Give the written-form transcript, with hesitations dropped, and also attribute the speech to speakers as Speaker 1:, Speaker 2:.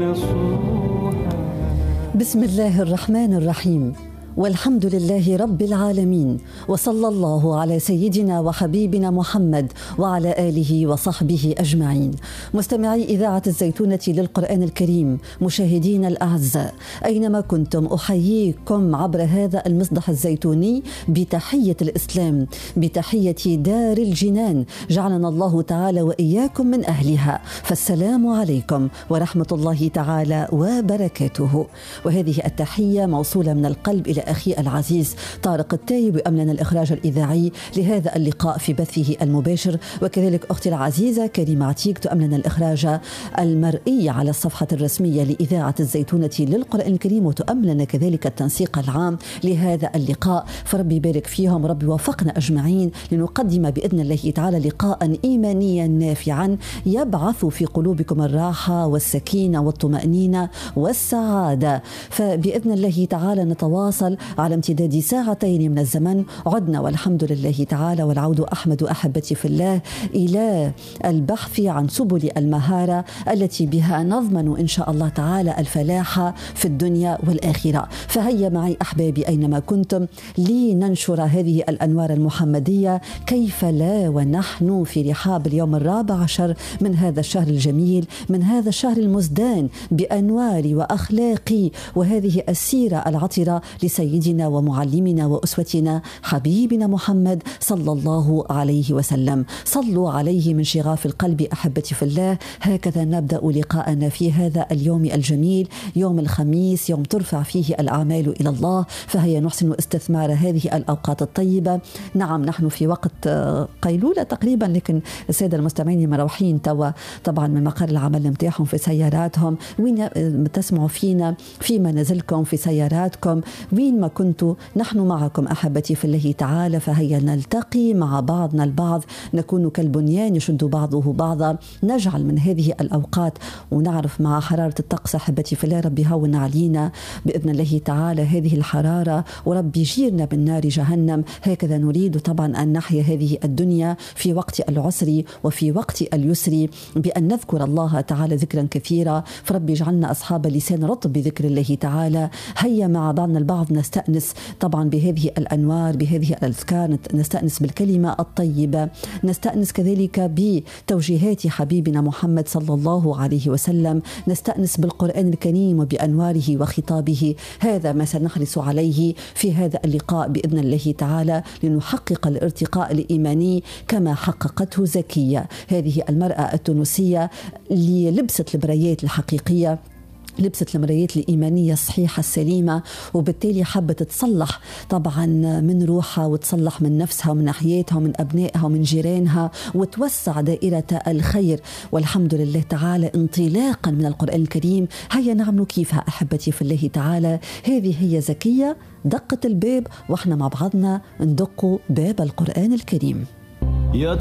Speaker 1: بسم الله الرحمن الرحيم، والحمد لله رب العالمين، وصلى الله على سيدنا وحبيبنا محمد وعلى آله وصحبه أجمعين. مستمعي إذاعة الزيتونة للقرآن الكريم، مشاهدين الأعزاء أينما كنتم، أحييكم عبر هذا المصدح الزيتوني بتحية الإسلام، بتحية دار الجنان، جعلنا الله تعالى وإياكم من أهلها، فالسلام عليكم ورحمة الله تعالى وبركاته. وهذه التحية موصولة من القلب إلى أخي العزيز طارق التايب، وأملنا الإخراج الإذاعي لهذا اللقاء في بثه المباشر، وكذلك أختي العزيزة كريمة عتيق تؤملنا الإخراج المرئي على الصفحة الرسمية لإذاعة الزيتونة للقرآن الكريم، وتؤملنا كذلك التنسيق العام لهذا اللقاء. فربي يبارك فيهم وربي وفقنا أجمعين لنقدم بإذن الله تعالى لقاء إيمانيا نافعا يبعث في قلوبكم الراحة والسكينة والطمأنينة والسعادة. فبإذن الله تعالى نتواصل على امتداد ساعتين من الزمن. عدنا والحمد لله تعالى، والعود أحمد أحبتي في الله إلى البحث عن سبل المهارة التي بها نضمن إن شاء الله تعالى الفلاح في الدنيا والآخرة. فهيا معي أحبابي أينما كنتم لننشر هذه الأنوار المحمدية، كيف لا ونحن في رحاب اليوم 14 من هذا الشهر الجميل، من هذا الشهر المزدان بأنوار وأخلاق وهذه السيرة العطرة لسيدنا ومعلمنا وأسوتنا حبيبنا محمد صلى الله عليه وسلم. صلوا عليه من شغاف القلب أحبتي في الله. هكذا نبدأ لقاءنا في هذا اليوم الجميل، يوم الخميس، يوم ترفع فيه الأعمال إلى الله. فهيا نحسن استثمار هذه الأوقات الطيبة. نعم، نحن في وقت قيلولة تقريبا، لكن السادة المستمعين مروحين توا طبعا من مقر العمل متاعهم في سياراتهم، وين تسمعوا فينا في منازلكم، في سياراتكم، وين ما كنتوا نحن معكم أحبتي في الله تعالى. فهيا نلتقي مع بعضنا البعض، نكون كالبنيان يشد بعضه بعضا. نجعل من هذه الأوقات ونعرف مع حرارة الطقس أحبتي في الله، ربي هون علينا بإذن الله تعالى هذه الحرارة، وربي يجيرنا من نار جهنم. هكذا نريد طبعا أن نحيا هذه الدنيا في وقت العسر وفي وقت اليسر، بأن نذكر الله تعالى ذكرا كثيرا. فربي يجعلنا أصحاب لسان رطب بذكر الله تعالى. هيا مع بعضنا البعض نستأنس طبعا بهذه الأنوار، بهذه الأذكار، نستأنس بالكلمة الطيبة، نستأنس كذلك بتوجيهات حبيبنا محمد صلى الله عليه وسلم، نستأنس بالقرآن الكريم وبأنواره وخطابه. هذا ما سنحرص عليه في هذا اللقاء بإذن الله تعالى، لنحقق الارتقاء الإيماني كما حققته زكية، هذه المرأة التونسية اللي لبست البرايات الحقيقية، لبست المرايات الإيمانية الصحيحة السليمة، وبالتالي حبت تصلح طبعا من روحها وتصلح من نفسها ومن حياتها ومن أبنائها ومن جيرانها، وتوسع دائرة الخير. والحمد لله تعالى انطلاقا من القرآن الكريم هيا نعمل كيفها أحبتي في الله تعالى. هذه هي زكية دقت الباب، وإحنا مع بعضنا ندق باب القرآن الكريم.